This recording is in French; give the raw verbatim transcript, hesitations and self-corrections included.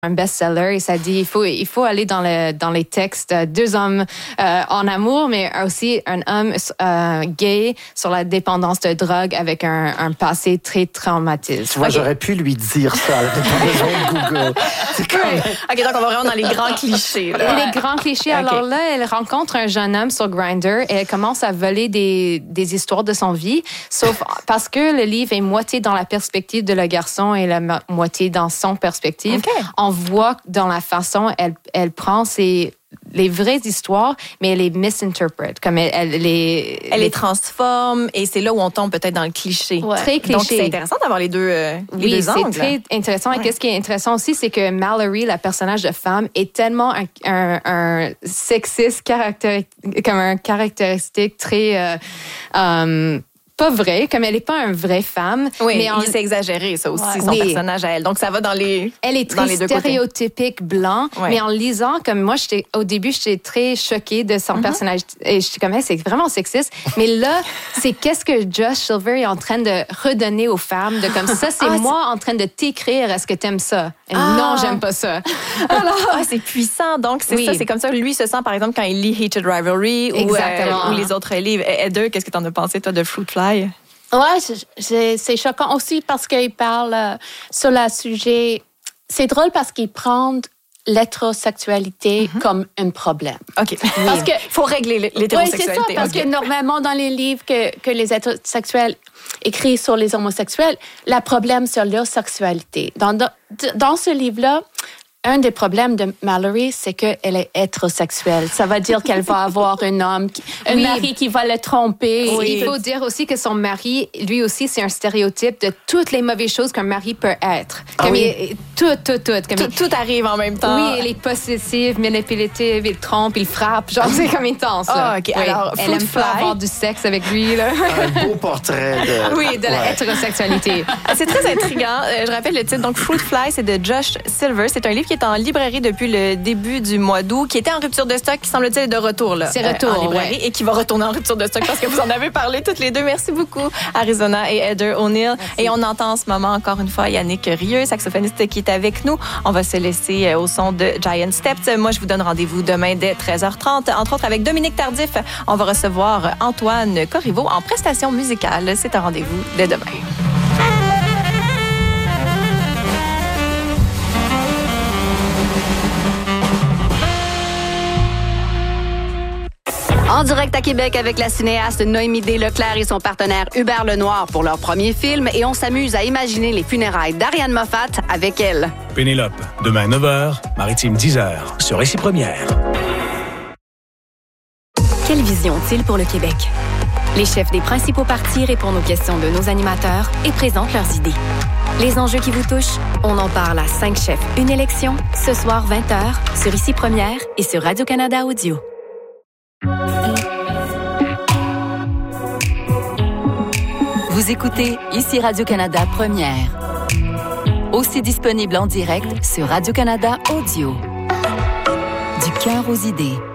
un best-seller et ça dit il faut il faut aller dans le dans les textes euh, deux hommes euh, en amour mais aussi un homme euh, gay sur la dépendance de drogue avec un, un passé très traumatisant. Moi okay. J'aurais pu lui dire ça, elle n'avait pas besoin de Google. C'est comme... Ok, donc on va vraiment dans les grands clichés. Là. Les grands clichés. Okay. Alors là, elle rencontre un jeune homme sur Grindr et elle commence à voler des des histoires de son vie, sauf parce que le livre est moitié dans la perspective de le garçon et la mo- moitié dans son perspective. Okay. On voit dans la façon elle elle prend ses les vraies histoires, mais elle les misinterprète, comme elle, elle les elle les transforme et c'est là où on tombe peut-être dans le cliché. Ouais. Très cliché. Donc c'est intéressant d'avoir les deux euh, les oui, deux angles. Oui, c'est très intéressant. Ouais. Et qu'est-ce qui est intéressant aussi, c'est que Mallory, la personnage de femme, est tellement un, un, un sexiste caractér comme un caractéristique très euh, um, pas vrai, comme elle n'est pas une vraie femme. Oui, mais on... c'est exagéré, ça aussi, ouais. son oui. personnage à elle. Donc, ça va dans les Elle est très stéréotypique blanc, ouais. mais en lisant, comme moi, j'étais au début, j'étais très choquée de son mm-hmm. personnage. Et j'étais comme, hey, c'est vraiment sexiste. Mais là, c'est qu'est-ce que Josh Silver est en train de redonner aux femmes, de comme ça, c'est ah, moi c'est... en train de t'écrire, est-ce que t'aimes ça? Et ah. Non, j'aime pas ça. Alors, ah, c'est puissant. Donc, c'est oui. ça, c'est comme ça. Lui se sent, par exemple, quand il lit Hated Rivalry ou, euh, ou les autres livres. Heather, qu'est-ce que t'en as pensé, toi, de Fruit Fly? Ouais, c'est, c'est choquant aussi parce qu'il parle euh, sur le sujet. C'est drôle parce qu'il prend l'hétérosexualité mm-hmm. comme un problème. OK. Parce que faut régler l'hétérosexualité. Oui, c'est ça, parce okay. que normalement, dans les livres que, que les hétérosexuels écrivent sur les homosexuels, le problème, c'est leur sexualité. Dans, dans, dans ce livre-là, un des problèmes de Mallory, c'est qu'elle est hétérosexuelle. Ça veut dire qu'elle va avoir un homme, qui, un oui. mari qui va le tromper. Oui. Il faut dire aussi que son mari, lui aussi, c'est un stéréotype de toutes les mauvaises choses qu'un mari peut être. Comme ah oui. il, tout, tout, tout. Comme tout, il, tout arrive en même temps. Oui, il est possessif, manipulatif, il trompe, il frappe. Genre, c'est comme intense. Ah, OK. Oui. Alors, elle aime pas avoir du sexe avec lui. Là. Un beau portrait de... Oui, de ouais. la hétérosexualité. C'est très intriguant. Je rappelle le titre. Donc, Fruit Fly, c'est de Josh Silver. C'est un livre qui est en librairie depuis le début du mois d'août, qui était en rupture de stock, qui semble-t-il est de retour là. C'est retour, euh, en librairie ouais. et qui va retourner en rupture de stock parce que vous en avez parlé toutes les deux. Merci beaucoup, Arizona et Heather O'Neill. Merci. Et on entend en ce moment encore une fois Yannick Rieu, saxophoniste qui est avec nous. On va se laisser au son de Giant Steps. Moi, je vous donne rendez-vous demain dès treize heures trente, entre autres avec Dominique Tardif. On va recevoir Antoine Corriveau en prestation musicale. C'est un rendez-vous dès demain. En direct à Québec avec la cinéaste Noémie Desleclerc et son partenaire Hubert Lenoir pour leur premier film et on s'amuse à imaginer les funérailles d'Ariane Moffat avec elle. Pénélope, demain neuf heures, Maritime dix heures, sur Récit Première. Quelle vision ont-ils pour le Québec? Les chefs des principaux partis répondent aux questions de nos animateurs et présentent leurs idées. Les enjeux qui vous touchent, on en parle à cinq chefs, une élection, ce soir vingt heures, sur Ici Première et sur Radio-Canada Audio. Vous écoutez Ici Radio-Canada Première. Aussi disponible en direct sur Radio-Canada Audio. Du cœur aux idées.